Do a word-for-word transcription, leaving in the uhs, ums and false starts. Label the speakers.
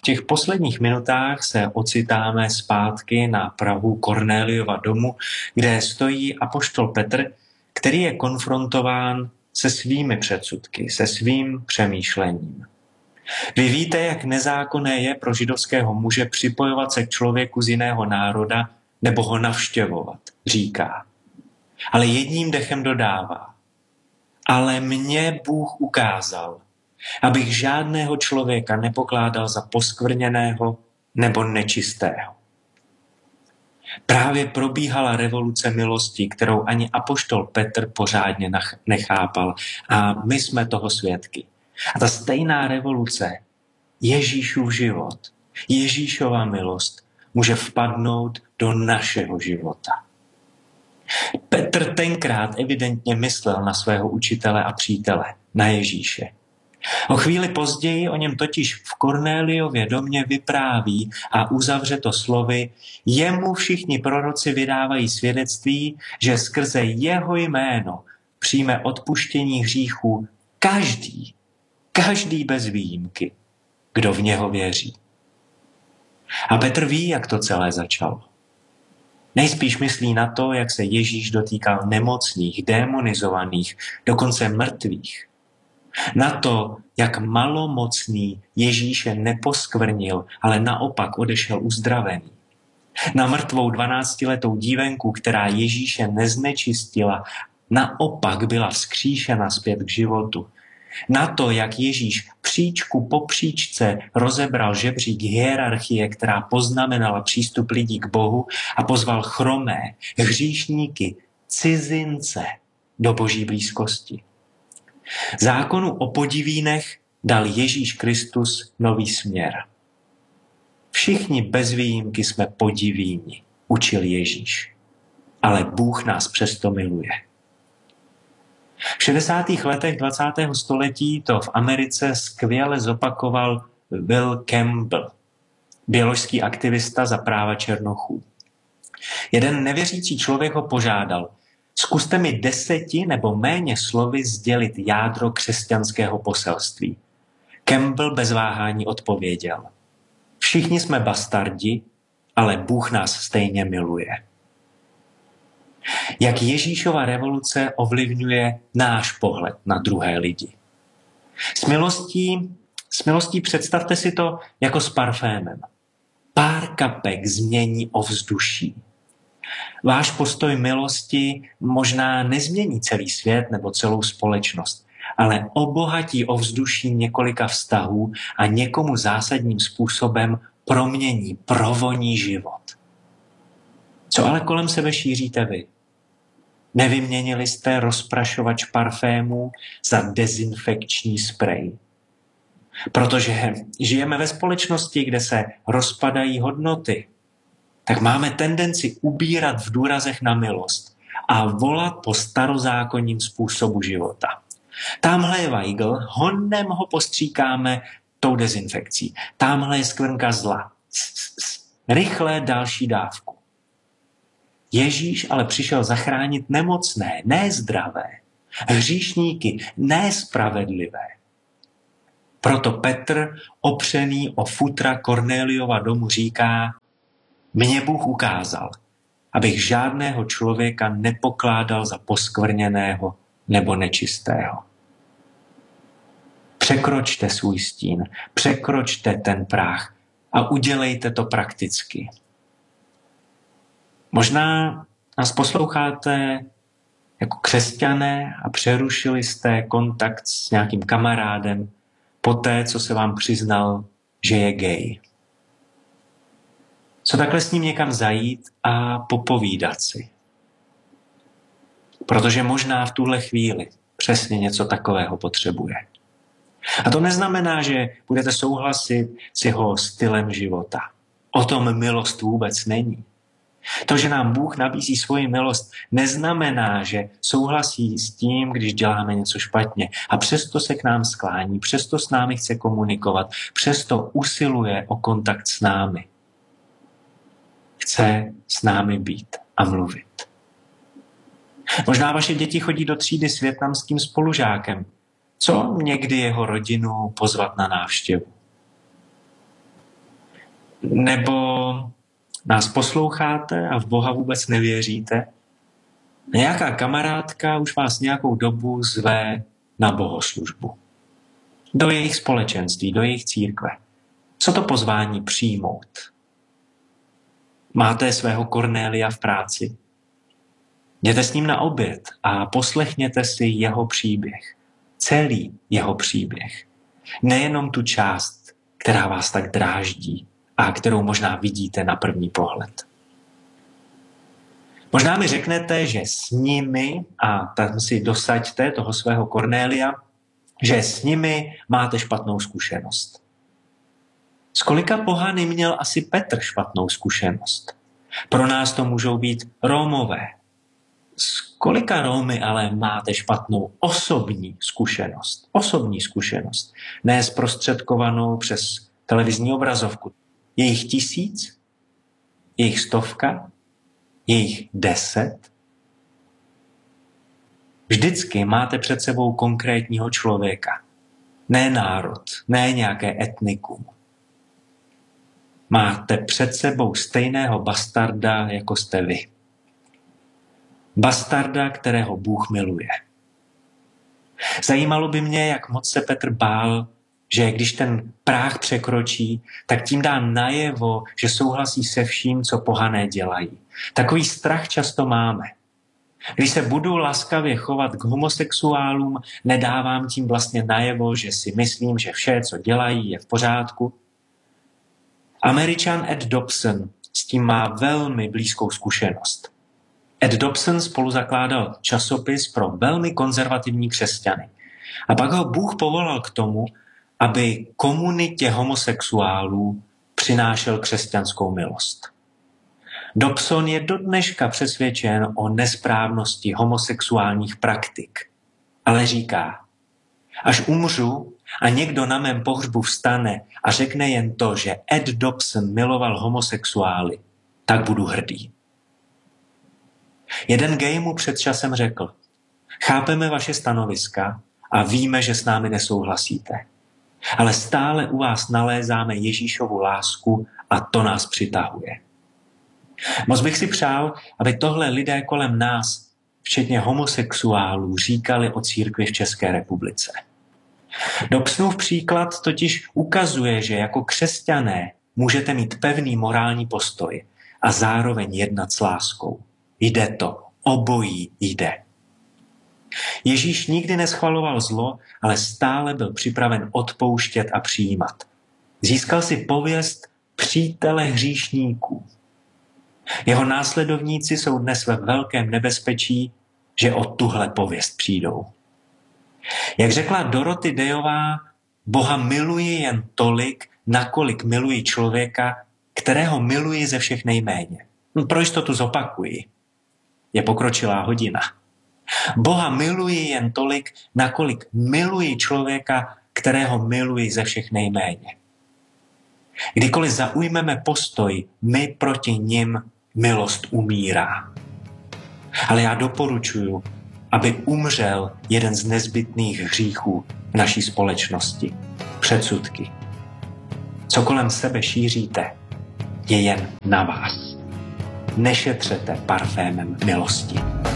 Speaker 1: těch posledních minutách se ocitáme zpátky na prahu Kornéliova domu, kde stojí apoštol Petr, který je konfrontován se svými předsudky, se svým přemýšlením. Vy víte, jak nezákonné je pro židovského muže připojovat se k člověku z jiného národa nebo ho navštěvovat, říká. Ale jedním dechem dodává. Ale mě Bůh ukázal, abych žádného člověka nepokládal za poskvrněného nebo nečistého. Právě probíhala revoluce milosti, kterou ani apoštol Petr pořádně nechápal. A my jsme toho svědky. A ta stejná revoluce, Ježíšův život, Ježíšova milost, může vpadnout do našeho života. Petr tenkrát evidentně myslel na svého učitele a přítele, na Ježíše. O chvíli později o něm totiž v Kornéliově domě vypráví a uzavře to slovy: jemu všichni proroci vydávají svědectví, že skrze jeho jméno přijme odpuštění hříchů každý, každý bez výjimky, kdo v něho věří. A Petr ví, jak to celé začalo. Nejspíš myslí na to, jak se Ježíš dotýkal nemocných, démonizovaných, dokonce mrtvých. Na to, jak malomocný Ježíše neposkvrnil, ale naopak odešel uzdravený. Na mrtvou dvanáctiletou dívenku, která Ježíše neznečistila, naopak byla vzkříšena zpět k životu. Na to, jak Ježíš příčku po příčce rozebral žebřík hierarchie, která poznamenala přístup lidí k Bohu a pozval chromé, hříšníky, cizince do Boží blízkosti. Zákonu o podivínech dal Ježíš Kristus nový směr. Všichni bez výjimky jsme podivíni, učil Ježíš. Ale Bůh nás přesto miluje. V šedesátých letech dvacátého století to v Americe skvěle zopakoval Will Campbell, bioložský aktivista za práva černochů. Jeden nevěřící člověk ho požádal: zkuste mi deseti nebo méně slovy sdělit jádro křesťanského poselství. Campbell bez váhání odpověděl: všichni jsme bastardi, ale Bůh nás stejně miluje. Jak Ježíšova revoluce ovlivňuje náš pohled na druhé lidi. S milostí, s milostí představte si to jako s parfémem. Pár kapek změní ovzduší. Váš postoj milosti možná nezmění celý svět nebo celou společnost, ale obohatí ovzduší několika vztahů a někomu zásadním způsobem promění, provoní život. Co ale kolem sebe šíříte vy? Nevyměnili jste rozprašovač parfémů za dezinfekční sprej? Protože žijeme ve společnosti, kde se rozpadají hodnoty, tak máme tendenci ubírat v důrazech na milost a volat po starozákonním způsobu života. Tamhle je Weigl, honem ho postříkáme tou dezinfekcí. Tamhle je skvrnka zla. Rychle další dávku. Ježíš ale přišel zachránit nemocné, ne zdravé, hříšníky, ne spravedlivé. Proto Petr, opřený o futra Kornéliova domu, říká: mě Bůh ukázal, abych žádného člověka nepokládal za poskvrněného nebo nečistého. Překročte svůj stín, překročte ten práh a udělejte to prakticky. Možná nás posloucháte jako křesťané a přerušili jste kontakt s nějakým kamarádem poté, co se vám přiznal, že je gay. Co takhle s ním někam zajít a popovídat si. Protože možná v tuhle chvíli přesně něco takového potřebuje. A to neznamená, že budete souhlasit s jeho stylem života. O tom milost vůbec není. To, že nám Bůh nabízí svoji milost, neznamená, že souhlasí s tím, když děláme něco špatně. A přesto se k nám sklání, přesto s námi chce komunikovat, přesto usiluje o kontakt s námi. Chce s námi být a mluvit. Možná vaše děti chodí do třídy s vietnamským spolužákem. Co někdy jeho rodinu pozvat na návštěvu? Nebo nás posloucháte a v Boha vůbec nevěříte? Nějaká kamarádka už vás nějakou dobu zve na bohoslužbu. Do jejich společenství, do jejich církve. Co to pozvání přijmout? Máte svého Kornélia v práci? Jděte s ním na oběd a poslechněte si jeho příběh. Celý jeho příběh. Nejenom tu část, která vás tak dráždí a kterou možná vidíte na první pohled. Možná mi řeknete, že s nimi, a tam si dosaďte toho svého Kornélia, že s nimi máte špatnou zkušenost. S kolika pohany měl asi Petr špatnou zkušenost? Pro nás to můžou být Rómové. S kolika Rómy ale máte špatnou osobní zkušenost? Osobní zkušenost. Ne zprostředkovanou přes televizní obrazovku. Je jich tisíc? Je jich stovka? Je jich deset? Vždycky máte před sebou konkrétního člověka. Ne národ, ne nějaké etnikum. Máte před sebou stejného bastarda, jako jste vy. Bastarda, kterého Bůh miluje. Zajímalo by mě, jak moc se Petr bál, že když ten práh překročí, tak tím dá najevo, že souhlasí se vším, co pohané dělají. Takový strach často máme. Když se budu laskavě chovat k homosexuálům, nedávám tím vlastně najevo, že si myslím, že vše, co dělají, je v pořádku. Američan Ed Dobson s tím má velmi blízkou zkušenost. Ed Dobson spolu zakládal časopis pro velmi konzervativní křesťany. A pak ho Bůh povolal k tomu, aby komunitě homosexuálů přinášel křesťanskou milost. Dobson je do dneška přesvědčen o nesprávnosti homosexuálních praktik, ale říká, až umřu a někdo na mém pohřbu vstane a řekne jen to, že Ed Dobson miloval homosexuály, tak budu hrdý. Jeden gay mu před časem řekl, chápeme vaše stanoviska a víme, že s námi nesouhlasíte, ale stále u vás nalézáme Ježíšovu lásku a to nás přitahuje. Moc bych si přál, aby tohle lidé kolem nás, včetně homosexuálů, říkali o církvi v České republice. Dobsonův příklad totiž ukazuje, že jako křesťané můžete mít pevný morální postoj a zároveň jednat s láskou. Jde to, obojí jde. Ježíš nikdy neschvaloval zlo, ale stále byl připraven odpouštět a přijímat. Získal si pověst přítele hříšníků. Jeho následovníci jsou dnes ve velkém nebezpečí, že o tuhle pověst přijdou. Jak řekla Dorothy Dayová, Boha miluji jen tolik, nakolik miluji člověka, kterého miluji ze všech nejméně. Pro jistotu zopakuji. Je pokročilá hodina. Boha miluji jen tolik, nakolik miluji člověka, kterého miluji ze všech nejméně. Kdykoliv zaujmeme postoj, my proti nim, milost umírá. Ale já doporučuji, aby umřel jeden z nezbytných hříchů v naší společnosti. Předsudky. Co kolem sebe šíříte, je jen na vás. Nešetřete parfémem milosti.